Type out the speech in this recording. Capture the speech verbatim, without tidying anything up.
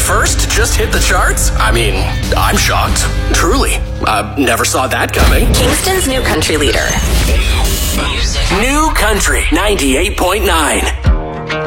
first to just hit the charts? I mean, I'm shocked. Truly. I never saw that coming. Kingston's new country leader. New Country ninety-eight point nine.